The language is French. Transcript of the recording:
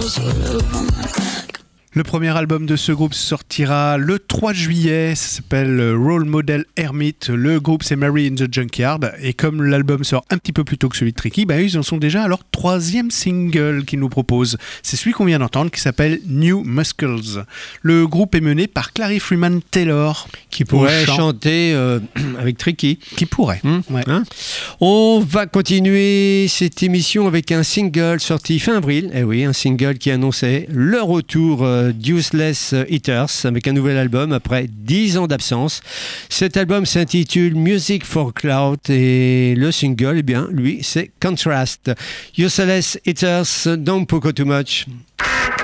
Le premier album de ce groupe sortira le 3 juillet, ça s'appelle Role Model Hermit. Le groupe c'est Mary in the Junkyard et comme l'album sort un petit peu plus tôt que celui de Tricky, ils en sont déjà à leur 3e single qu'ils nous proposent. C'est celui qu'on vient d'entendre qui s'appelle New Muscles. Le groupe est mené par Clary Freeman Taylor. Qui pourrait chanter avec Tricky. Qui pourrait. Ouais. Hein, on va continuer cette émission avec un single sorti fin avril. Eh oui, un single qui annonçait le retour Useless Eaters avec un nouvel album après 10 ans d'absence. Cet album s'intitule Music for Cloud et le single, eh bien, lui, c'est Contrast. Useless Eaters, don't poke too much.